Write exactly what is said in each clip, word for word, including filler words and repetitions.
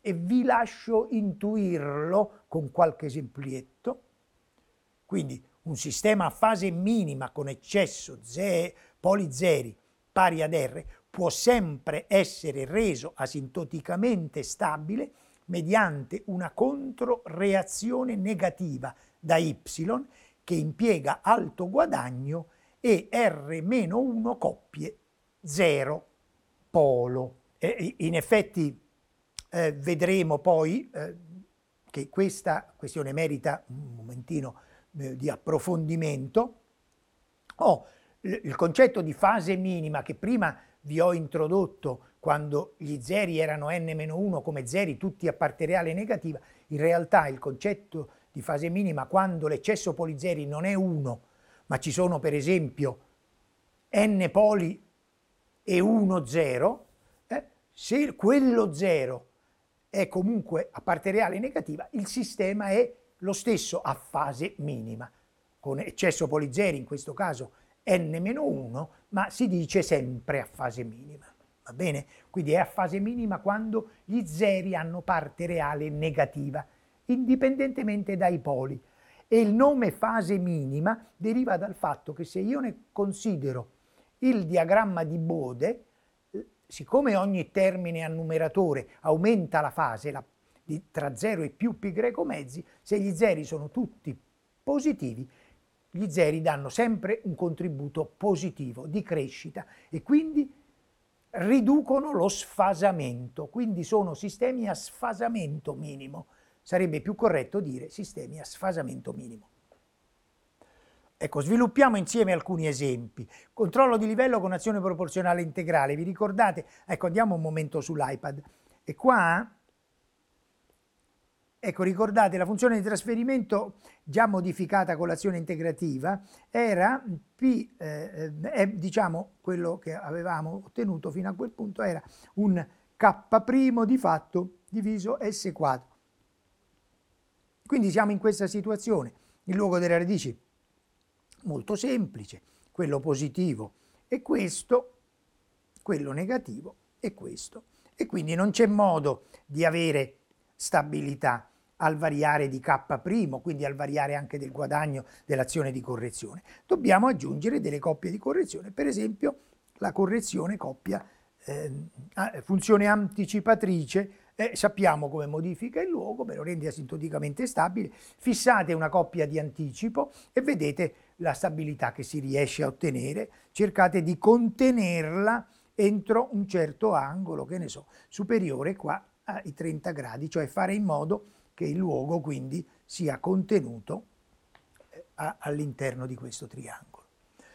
e vi lascio intuirlo con qualche esemplietto. Quindi un sistema a fase minima con eccesso ze- poli zeri pari ad R può sempre essere reso asintoticamente stabile mediante una controreazione negativa da Y che impiega alto guadagno e R meno uno coppie zero polo. E in effetti eh, vedremo poi eh, che questa questione merita un momentino eh, di approfondimento. Oh, il concetto di fase minima che prima vi ho introdotto quando gli zeri erano n meno uno come zeri tutti a parte reale negativa, in realtà il concetto di fase minima quando l'eccesso polizeri non è uno, ma ci sono per esempio n poli e uno zero, eh, se quello zero è comunque a parte reale negativa, il sistema è lo stesso a fase minima, con eccesso polizeri in questo caso n meno uno, ma si dice sempre a fase minima, va bene? Quindi è a fase minima quando gli zeri hanno parte reale negativa, indipendentemente dai poli. E il nome fase minima deriva dal fatto che se io ne considero il diagramma di Bode, siccome ogni termine a numeratore aumenta la fase la, di, tra zero e più pi greco mezzi, se gli zeri sono tutti positivi, gli zeri danno sempre un contributo positivo di crescita e quindi riducono lo sfasamento, quindi sono sistemi a sfasamento minimo. Sarebbe più corretto dire sistemi a sfasamento minimo. Ecco, sviluppiamo insieme alcuni esempi. Controllo di livello con azione proporzionale integrale. Vi ricordate? Ecco, andiamo un momento sull'iPad. E qua, ecco, ricordate, la funzione di trasferimento già modificata con l'azione integrativa era P, eh, è, diciamo, quello che avevamo ottenuto fino a quel punto era un K' di fatto diviso S quadro. Quindi siamo in questa situazione. Il luogo delle radici molto semplice, quello positivo e questo, quello negativo e questo. E quindi non c'è modo di avere stabilità al variare di K', quindi al variare anche del guadagno dell'azione di correzione. Dobbiamo aggiungere delle coppie di correzione, per esempio la correzione coppia eh, funzione anticipatrice. Eh, sappiamo come modifica il luogo, me lo rende asintoticamente stabile, fissate una coppia di anticipo e vedete la stabilità che si riesce a ottenere, cercate di contenerla entro un certo angolo, che ne so, superiore qua ai trenta gradi, cioè fare in modo che il luogo quindi sia contenuto eh, all'interno di questo triangolo.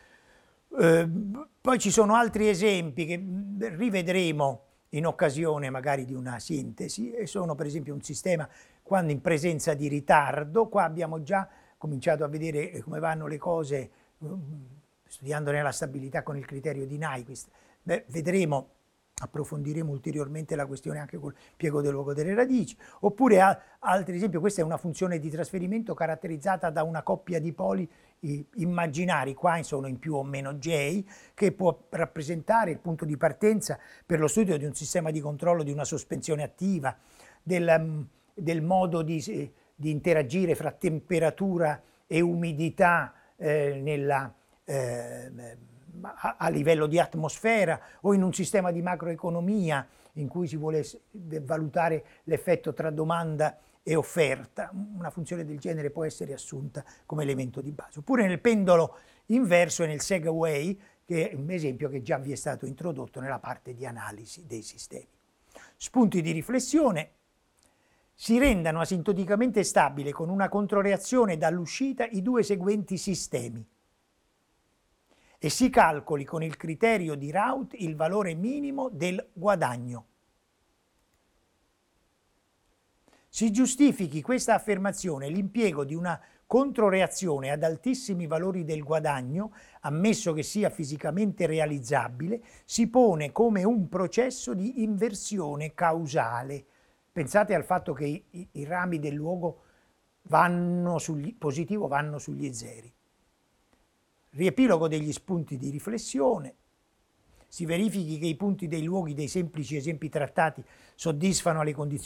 Eh, poi ci sono altri esempi che rivedremo in occasione magari di una sintesi, e sono per esempio un sistema quando in presenza di ritardo. Qua abbiamo già cominciato a vedere come vanno le cose studiandone la stabilità con il criterio di Nyquist. Beh, vedremo, approfondiremo ulteriormente la questione anche col piego del luogo delle radici, oppure a, altri esempi. Questa è una funzione di trasferimento caratterizzata da una coppia di poli immaginari, qua sono in più o meno J, che può rappresentare il punto di partenza per lo studio di un sistema di controllo di una sospensione attiva, del, del modo di, di interagire fra temperatura e umidità eh, nella, eh, a, a livello di atmosfera, o in un sistema di macroeconomia in cui si vuole valutare l'effetto tra domanda e offerta. Una funzione del genere può essere assunta come elemento di base. Oppure nel pendolo inverso e nel Segway, che è un esempio che già vi è stato introdotto nella parte di analisi dei sistemi. Spunti di riflessione: si rendano asintoticamente stabili con una controreazione dall'uscita i due seguenti sistemi e si calcoli con il criterio di Raoult il valore minimo del guadagno. Si giustifichi questa affermazione l'impiego di una controreazione ad altissimi valori del guadagno, ammesso che sia fisicamente realizzabile, si pone come un processo di inversione causale. Pensate al fatto che i, i, i rami del luogo vanno sugli, positivo vanno sugli zeri. Riepilogo degli spunti di riflessione. Si verifichi che i punti dei luoghi dei semplici esempi trattati soddisfano le condizioni